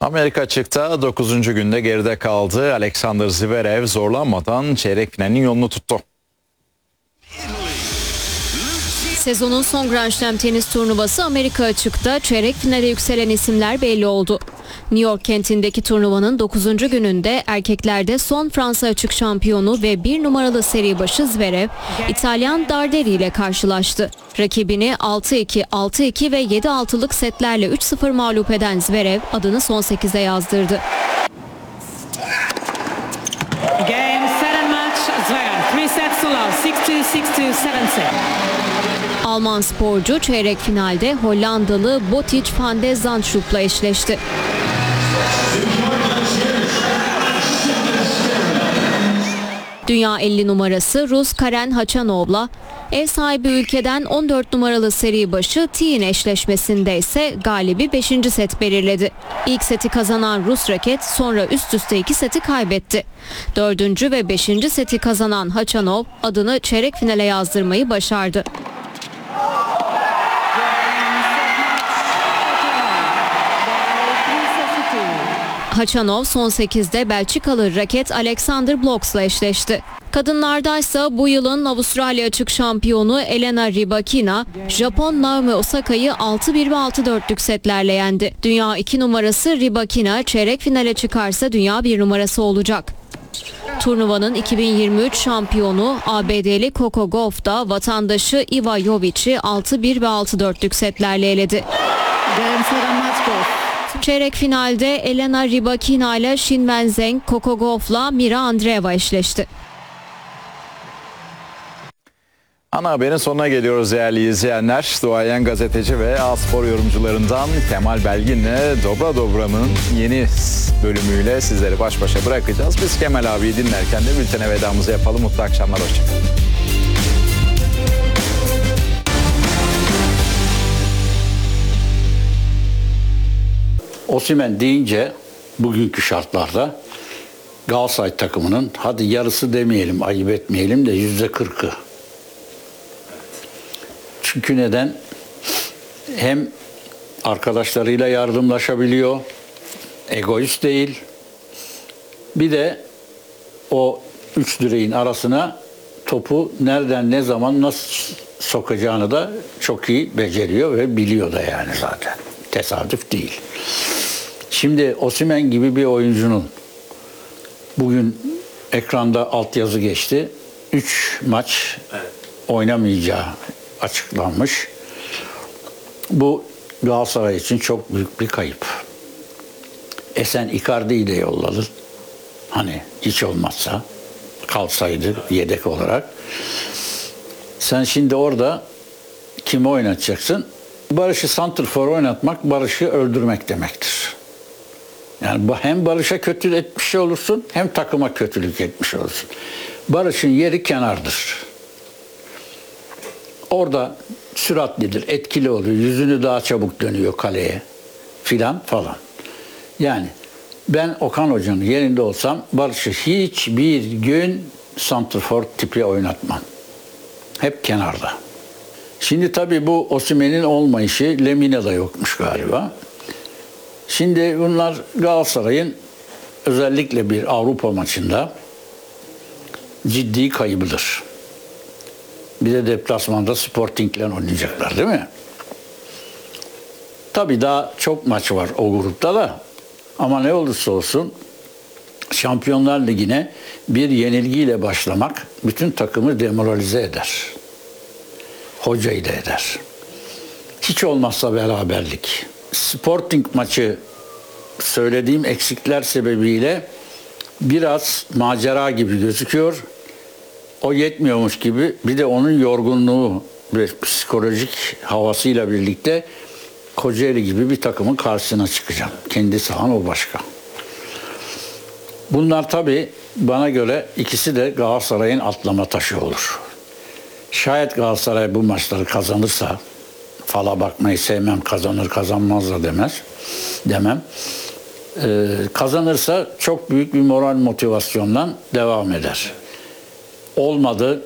Amerika açıkta 9. günde geride kaldı. Alexander Zverev zorlanmadan çeyrek finalin yolunu tuttu. Sezonun son Grand Slam tenis turnuvası Amerika açıkta çeyrek finale yükselen isimler belli oldu. New York kentindeki turnuvanın 9. gününde erkeklerde son Fransa açık şampiyonu ve 1 numaralı seri başı Zverev, İtalyan Darderi ile karşılaştı. Rakibini 6-2, 6-2 ve 7-6'lık setlerle 3-0 mağlup eden Zverev adını son 8'e yazdırdı. Game, set and match, Zverev. 3 sets to love, 6-2, 6-2, 7-6. Alman sporcu çeyrek finalde Hollandalı Botic van de Zandschulp'la eşleşti. Dünya 50 numarası Rus Karen Khachanov'la ev sahibi ülkeden 14 numaralı seri başı Tien eşleşmesinde ise galibi 5. set belirledi. İlk seti kazanan Rus raket sonra üst üste 2 seti kaybetti. 4. ve 5. seti kazanan Khachanov adını çeyrek finale yazdırmayı başardı. Khachanov son 8'de Belçikalı raket Alexander Bloks'la eşleşti. Kadınlarda ise bu yılın Avustralya açık şampiyonu Elena Rybakina, Japon Naomi Osaka'yı 6-1 ve 6-4'lük setlerle yendi. Dünya 2 numarası Rybakina çeyrek finale çıkarsa dünya 1 numarası olacak. Turnuvanın 2023 şampiyonu ABD'li Coco Gauff da vatandaşı Iva Jovic'i 6-1 ve 6-4'lük setlerle eledi. Çeyrek finalde Elena Rybakina ile Shin Wenzheng, Coco Gauff'la Mira Andreeva eşleşti. Ana haberin sonuna geliyoruz değerli izleyenler. Duayen gazeteci ve A-Spor yorumcularından Kemal Belgin'le Dobra Dobra'nın yeni bölümüyle sizleri baş başa bırakacağız. Biz Kemal abiyi dinlerken de bültene vedamızı yapalım. Mutlu akşamlar, hoşçakalın. Osimhen deyince bugünkü şartlarda Galatasaray takımının hadi yarısı demeyelim, ayıp etmeyelim de %40'ı. Çünkü neden? Hem arkadaşlarıyla yardımlaşabiliyor, egoist değil. Bir de o üç direğin arasına topu nereden, ne zaman, nasıl sokacağını da çok iyi beceriyor ve biliyor da yani zaten. Tesadüf değil. Şimdi Osimhen gibi bir oyuncunun bugün ekranda altyazı geçti. 3 maç oynamayacağı açıklanmış. Bu Galatasaray için çok büyük bir kayıp. Sen Icardi'yi de yolladın. Hani hiç olmazsa kalsaydı yedek olarak. Sen şimdi orada kimi oynatacaksın? Barış'ı santrfor oynatmak, Barış'ı öldürmek demektir. Yani hem Barış'a kötülük etmiş olursun, hem takıma kötülük etmiş olursun. Barış'ın yeri kenardır. Orada süratlidir, etkili oluyor, yüzünü daha çabuk dönüyor kaleye filan falan. Yani ben Okan Hoca'nın yerinde olsam Barış'ı hiçbir gün santrfor tipi oynatmam. Hep kenarda. Şimdi tabii bu Osimhen'in olmayışı Lemina'da yokmuş galiba. Şimdi bunlar Galatasaray'ın özellikle bir Avrupa maçında ciddi kaybıdır. Bir de deplasmanda Sporting'le oynayacaklar değil mi? Tabii daha çok maç var o grupta da. Ama ne olursa olsun Şampiyonlar Ligi'ne bir yenilgiyle başlamak bütün takımı demoralize eder. Hocayı da eder. Hiç olmazsa beraberlik. Sporting maçı söylediğim eksikler sebebiyle biraz macera gibi gözüküyor. O yetmiyormuş gibi bir de onun yorgunluğu ve psikolojik havasıyla birlikte Kocaeli gibi bir takımın karşısına çıkacağım. Kendi sahan o başka. Bunlar tabii bana göre ikisi de Galatasaray'ın atlama taşı olur. Şayet Galatasaray bu maçları kazanırsa, fala bakmayı sevmem, kazanır kazanmaz da demem. Kazanırsa çok büyük bir moral motivasyonla devam eder. Olmadı,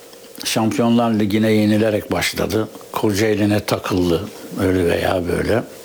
Şampiyonlar Ligi'ne yenilerek başladı. Kocaeli'ne takıldı öyle veya böyle.